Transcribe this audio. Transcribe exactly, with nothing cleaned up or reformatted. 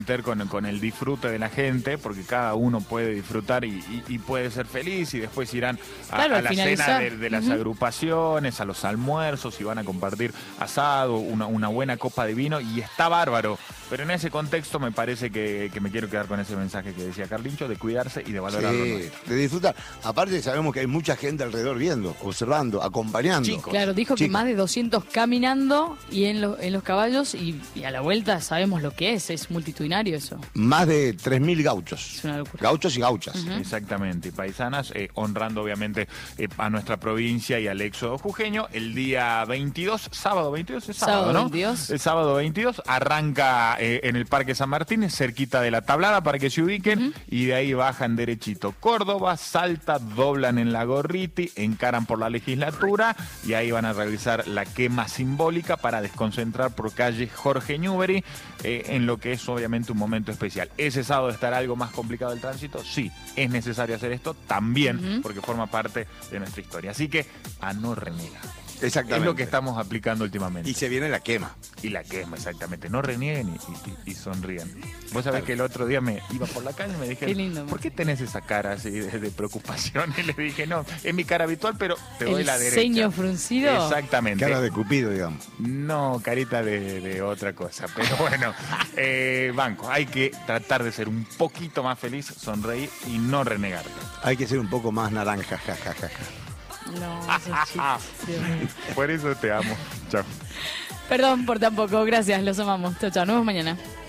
Con, con el disfrute de la gente, porque cada uno puede disfrutar y, y, y puede ser feliz, y después irán a, claro, a la finalizar. cena de, de las uh-huh. agrupaciones, a los almuerzos, y van a compartir asado, una, una buena copa de vino, y está bárbaro. Pero en ese contexto me parece que, que me quiero quedar con ese mensaje que decía Carlincho, de cuidarse y de valorar lo Sí, nuestro. de disfrutar. Aparte sabemos que hay mucha gente alrededor viendo, observando, acompañando. Chicos. Claro, dijo Chicos. que más de doscientos caminando y en, lo, en los caballos, y, y a la vuelta sabemos lo que es, es multitudinario eso. Más de tres mil gauchos. Es una locura. Gauchos y gauchas. Uh-huh. Exactamente, y paisanas, eh, honrando obviamente eh, a nuestra provincia y al éxodo jujeño. El día veintidós, sábado veintidós, es sábado, Sábado ¿no? veintidós. El sábado veintidós arranca eh, en el Parque San Martín, cerquita de la Tablada, para que se ubiquen, uh-huh. y de ahí bajan derechito Córdoba, Salta, doblan en la Gorriti, encaran por la legislatura, y ahí van a realizar la quema simbólica para desconcentrar por calle Jorge Newbery, eh, en lo que es obviamente un momento especial. ¿Ese sábado estará algo más complicado el tránsito? Sí. ¿Es necesario hacer esto? También, uh-huh. porque forma parte de nuestra historia. Así que a no renegar. Exactamente. Es lo que estamos aplicando últimamente. Y se viene la quema. Y la quema, exactamente. No renieguen y, y, y sonrían. Vos sabés que el otro día me iba por la calle y me dijeron, ¿por qué tenés esa cara así de, de preocupación? Y le dije, no, es mi cara habitual, pero te doy ¿El la derecha. ceño fruncido? Exactamente. Cara de Cupido, digamos. No, carita de, de otra cosa. Pero bueno, eh, banco, hay que tratar de ser un poquito más feliz, sonreír y no renegar. Hay que ser un poco más naranja, jajajaja. Ja, ja, ja. No, esos chistes. Por eso te amo. Chao. Perdón por tan poco, gracias, los amamos. Chao, chao, nos vemos mañana.